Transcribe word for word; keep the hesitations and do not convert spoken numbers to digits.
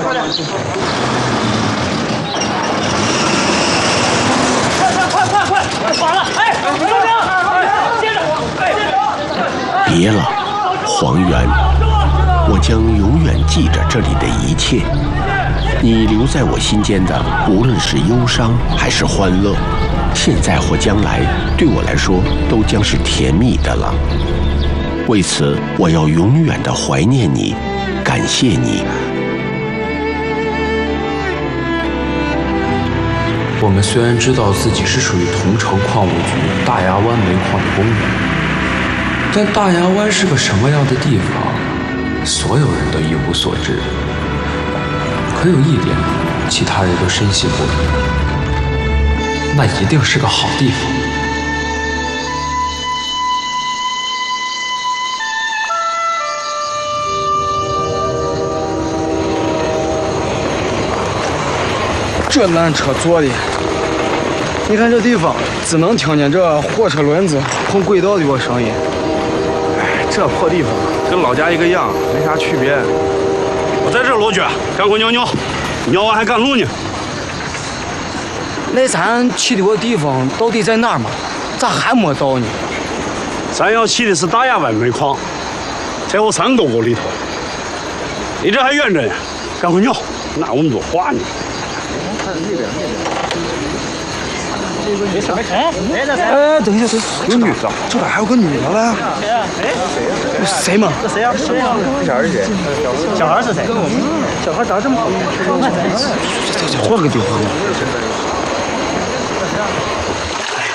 快快快快！反了！哎，救命！接着！哎， 别了，黄源，我将永远记着这里的一切。你留在我心间的，无论是忧伤还是欢乐，现在或将来，对我来说都将是甜蜜的了。为此，我要永远的怀念你，感谢你。 我们虽然知道自己是属于桐城矿务局大牙湾煤矿的工人，但大牙湾是个什么样的地方，所有人都一无所知。可有一点，其他人都深信不疑，那一定是个好地方。 这缆车坐的，你看这地方，只能听见这货车轮子碰轨道的个声音。 哎，这破地方跟老家一个样，没啥区别。我在这儿落脚，赶快尿尿，尿完还赶路呢。 那咱去的个地方到底在哪儿嘛？咋还没到呢？ 咱要去的是大牙湾煤矿，在我山沟沟里头。离这还远着呢，赶快尿，哪有那么多话呢？ 哎， 哎，等一下，等一下，有女的，这边还有个女的嘞。 谁啊？哎， 谁嘛？ 这谁啊？谁啊？ 小孩是谁？ 小孩是谁？ 小孩长这么好看，这这换个地方吧。